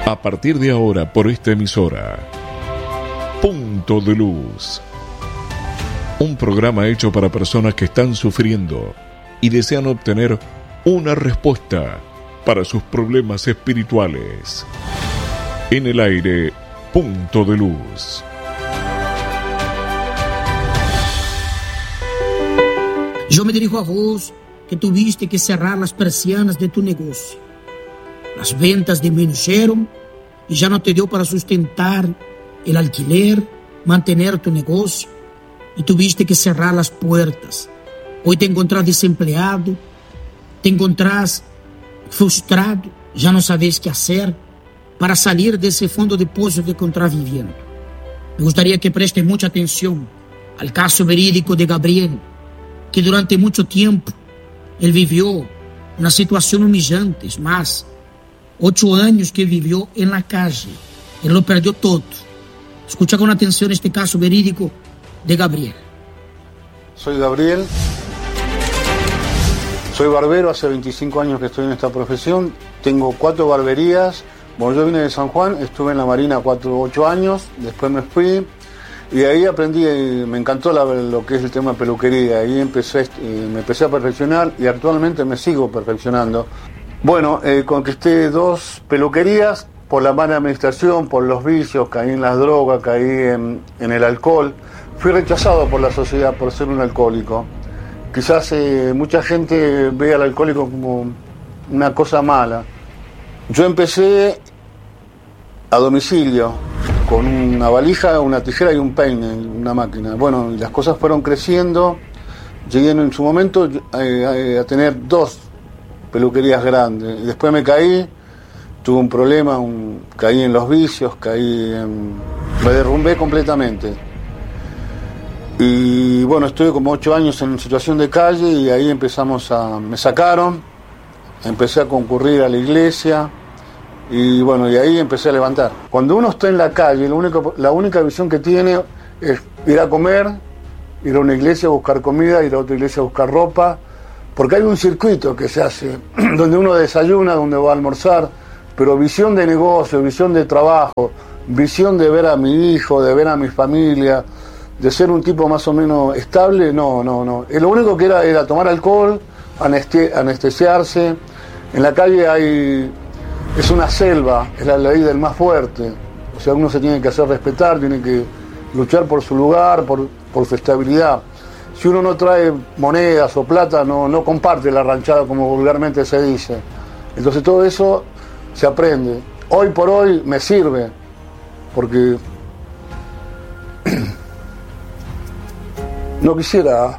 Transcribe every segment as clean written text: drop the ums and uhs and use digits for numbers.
A partir de ahora, por esta emisora, Punto de Luz. Un programa hecho para personas que están sufriendo y desean obtener una respuesta para sus problemas espirituales. En el aire, Punto de Luz. Yo me dirijo a vos que tuviste que cerrar las persianas de tu negocio. Las ventas disminuyeron y ya no te dio para sustentar el alquiler, mantener tu negocio y tuviste que cerrar las puertas. Hoy te encontrás desempleado, te encontrás frustrado, ya no sabes qué hacer para salir de ese fondo de pozo que encontrás viviendo. Me gustaría que prestes mucha atención al caso verídico de Gabriel, que durante mucho tiempo él vivió una situación humillante, es más, 8 años que vivió en la calle, él lo perdió todo. Escucha con atención este caso verídico de Gabriel. Soy Gabriel, soy barbero, hace 25 años que estoy en esta profesión, tengo 4 barberías. Bueno, yo vine de San Juan, estuve en la Marina 8 años, después me fui y ahí aprendí, me encantó lo que es el tema de peluquería, ahí me empecé a perfeccionar y actualmente me sigo perfeccionando. Bueno, conquisté 2 peluquerías por la mala administración, por los vicios, caí en las drogas, caí en el alcohol. Fui rechazado por la sociedad por ser un alcohólico. Quizás mucha gente ve al alcohólico como una cosa mala. Yo empecé a domicilio con una valija, una tijera y un peine, una máquina. Bueno, y las cosas fueron creciendo. Llegué en su momento a tener 2 peluquerías grandes. Y después me caí, tuve un problema, caí en los vicios, me derrumbé completamente. Y bueno, estuve como 8 años en situación de calle y ahí me sacaron, empecé a concurrir a la iglesia y bueno, y ahí empecé a levantar. Cuando uno está en la calle, la única visión que tiene es ir a comer, ir a una iglesia a buscar comida, ir a otra iglesia a buscar ropa, porque hay un circuito que se hace, donde uno desayuna, donde va a almorzar, pero visión de negocio, visión de trabajo, visión de ver a mi hijo, de ver a mi familia, de ser un tipo más o menos estable, no. Lo único que era tomar alcohol, anestesiarse. En la calle es una selva, es la ley del más fuerte. O sea, uno se tiene que hacer respetar, tiene que luchar por su lugar, por su estabilidad. Si uno no trae monedas o plata, no comparte la ranchada como vulgarmente se dice. Entonces todo eso se aprende. Hoy por hoy me sirve, porque no quisiera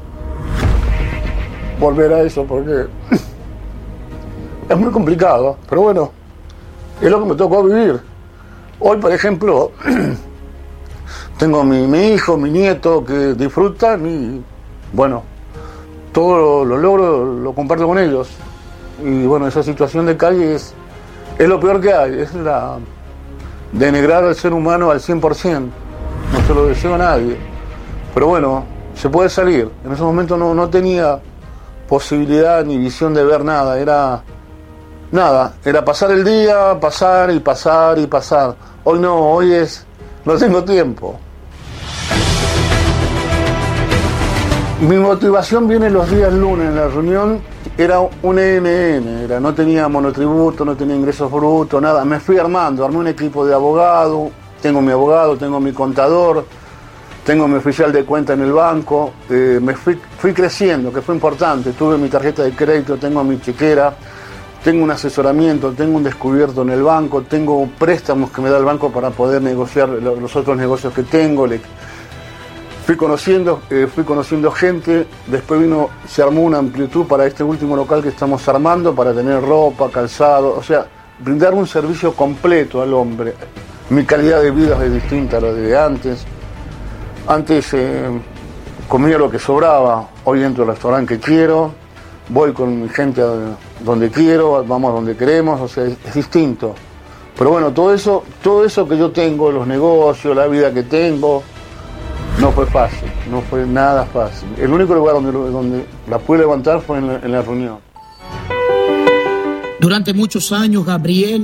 volver a eso, porque es muy complicado, pero bueno, es lo que me tocó vivir. Hoy, por ejemplo, tengo mi hijo, mi nieto que disfrutan y bueno, todo lo logro, lo comparto con ellos. Y bueno, esa situación de calle es lo peor que hay, es la denigrar al ser humano al 100%. No se lo deseo a nadie. Pero bueno, se puede salir. En ese momento no tenía posibilidad ni visión de ver nada. Era pasar el día, pasar y pasar y pasar. Hoy no tengo tiempo. Mi motivación viene los días lunes. En la reunión era un ENN, no tenía monotributo, no tenía ingresos brutos, nada. Me fui armé un equipo de abogados, tengo mi abogado, tengo mi contador, tengo mi oficial de cuenta en el banco. Me fui creciendo, que fue importante. Tuve mi tarjeta de crédito, tengo mi chequera, tengo un asesoramiento, tengo un descubierto en el banco, tengo préstamos que me da el banco para poder negociar los otros negocios que tengo. Fui conociendo gente, después se armó una amplitud para este último local que estamos armando, para tener ropa, calzado, o sea, brindar un servicio completo al hombre. Mi calidad de vida es distinta a la de antes. Antes comía lo que sobraba, hoy entro al restaurante que quiero, voy con mi gente a donde quiero, vamos a donde queremos, o sea, es distinto. Pero bueno, todo eso que yo tengo, los negocios, la vida que tengo, no fue fácil, no fue nada fácil. El único lugar donde la pude levantar fue en la reunión. Durante muchos años, Gabriel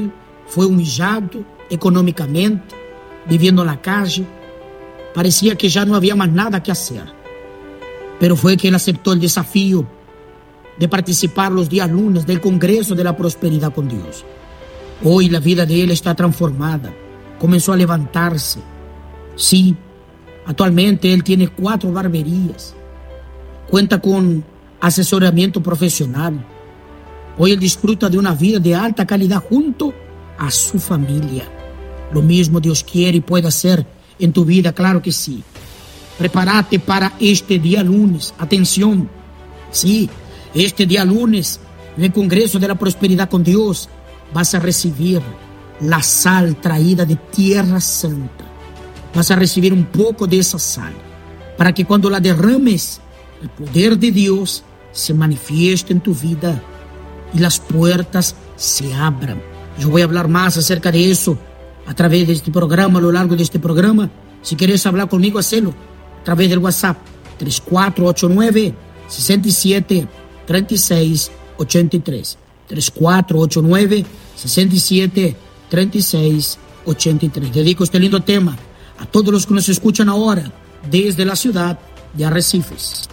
fue humillado económicamente, viviendo en la calle. Parecía que ya no había más nada que hacer. Pero fue que él aceptó el desafío de participar los días lunes del Congreso de la Prosperidad con Dios. Hoy la vida de él está transformada. Comenzó a levantarse. Sí, actualmente él tiene 4 barberías. Cuenta con asesoramiento profesional. Hoy él disfruta de una vida de alta calidad junto a su familia. Lo mismo Dios quiere y puede hacer en tu vida, claro que sí. Prepárate para este día lunes. Atención, sí, este día lunes, en el Congreso de la Prosperidad con Dios, vas a recibir la sal traída de Tierra Santa. Vas a recibir un poco de esa sal, para que cuando la derrames, el poder de Dios se manifieste en tu vida y las puertas se abran. Yo voy a hablar más acerca de eso a través de este programa, a lo largo de este programa. Si quieres hablar conmigo, hacelo a través del WhatsApp 3489-673683. 3489-673683. Dedico este lindo tema a todos los que nos escuchan ahora desde la ciudad de Arrecifes.